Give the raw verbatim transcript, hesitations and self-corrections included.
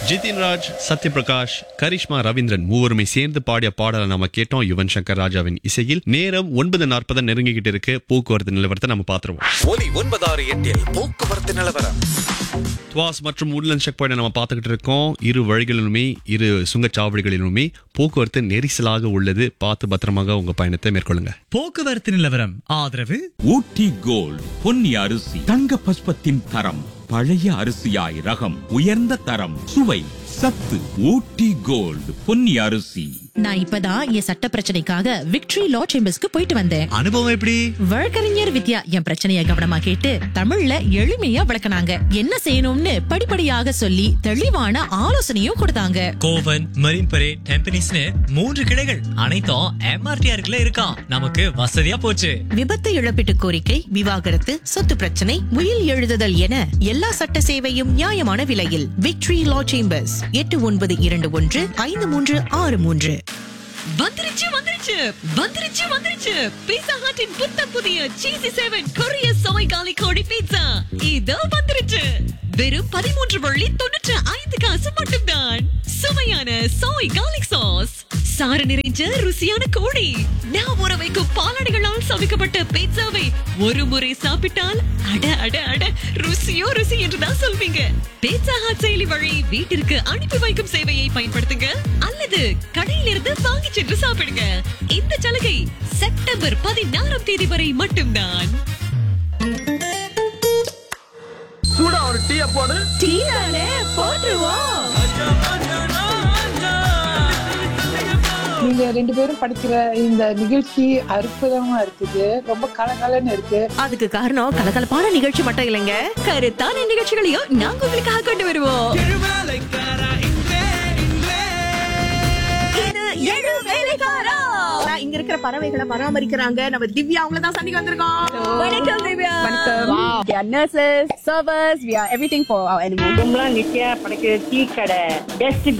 ஜிதின் ராஜ், சத்யபிரகாஷ், கரிஷ்மா ரவீந்திரன் மூவருமே சேர்ந்து பாடிய பாடலை நம்ம கேட்டோம் யுவன் சங்கர் ராஜாவின் இசையில். நேரம் ஒன்பது நாற்பது நெருங்கிக்கிட்டு இருக்கு. போக்குவரத்து நிலவரத்தை நம்ம பாத்துருவோம். ஒலி ஒன்பதாறு எட்டில் போக்குவரத்து நிலவரம். துவாஸ் மற்றும் உட்லண்ட் செக் பாயிண்ட் நம்ம பார்த்துக்கிட்டு இருக்கோம். இரு வழிகளிலுமே இரு சுங்கச்சாவடிகளிலுமே போக்குவரத்து நெரிசலாக உள்ளது. பார்த்து பத்திரமாக உங்க பயணத்தை மேற்கொள்ளுங்க. போக்குவரத்து நிலவரம் ஆதரவு ஊட்டி கோல்ட் பொன்னி அரிசி தங்க பஸ்பத்தின் தரம், பழைய அரிசியாய் ரகம், உயர்ந்த தரம், சுவை, சத்து. ஊட்டி கோல்ட் பொன்னி அரிசி. நான் இப்பதான் என் சட்ட பிரச்சனைக்காக விக்டரி லா சேம்பர்ஸ்க்கு போயிட்டு வந்தேன். அனுபவம் எப்படி? வழக்கறிஞர் வித்யா என் பிரச்சனைய கவனமா கேட்டு தமிழ்ல எளிமையா விளக்குனாங்க. என்ன செய்யணும்னு படிப்படியாக சொல்லி தெளிவான ஆலோசனையும் கொடுத்தாங்க. கோவன், மரீன் பரேட், டெம்பனிஸ்னு மூன்று கிளைகள் அனைத்தும் எம்ஆர்டிஆருக்குள்ள இருக்கான். நமக்கு வசதியா போச்சு. விபத்து இழப்பீட்டு கோரிக்கை, விவாகரத்து, சொத்து பிரச்சனை, உயில் எழுதுதல் என எல்லா சட்ட சேவையும் நியாயமான விலையில். விக்டரி லா சேம்பர்ஸ் எட்டு ஒன்பது இரண்டு ஒன்று ஐந்து மூன்று ஆறு மூன்று. வந்துருச்சு வந்துருச்சு வந்துருச்சு வந்துருச்சு பீட்சா ஹட்டின் புத்தம் புதிய சீசி செவன் கொரிய சோய் காலி கோழி பீட்சா இதோ வந்துருச்சு. வெறும் பதிமூன்று வள்ளி தொண்ணூற்று ஐந்து காசு மட்டும்தான். சுவையான சோய் கார்லிக் சாஸ், சாறு நிறைஞ்ச ருசியான கோழி, நான் ஊற வைக்கும் பாலாடைகளால் சமைக்கப்பட்ட பீட்சாவை ஒரு முறை சாப்பிட்டால் அட அட அட ருசியோ ருசி என்றுதான் சொல்வீங்க. பீட்சா ஹட் செயலி வழி வீட்டிற்கு அனுப்பி வைக்கும் சேவையை பயன்படுத்துங்க அல்லது கடையிலிருந்து வாங்கி சென்று சாப்பிடுங்க. இந்த சலுகை செப்டம்பர் பதினாறாம் தேதி வரை மட்டும்தான். சூடா ஒரு டீ போடு. டீயாலே போட்டுருவோம். நீங்க ரெண்டு பேரும் படிக்கிற இந்த நிகழ்ச்சி அற்புதமா இருக்குது. ரொம்ப கலகலன்னு இருக்கு. அதுக்கு காரணம் கலகலப்பான நிகழ்ச்சி மட்டும் இல்லைங்க, கருத்தான நிகழ்ச்சிகளையும் நாங்க உங்களுக்காக கொண்டு வருவோம். இது ஏழு வேலைக்காரா. இங்க இருக்கிற பறவைகளை பராமரிக்கிறாங்க நம்ம திவ்யா, அவங்கள தான் சந்திக்க வந்திருக்கோம். வணக்கம் திவ்யா. வணக்கம். We are nurses, servers, we are everything for our animals. Nithya படைக்கிற டீ கடை, பெஸ்ட்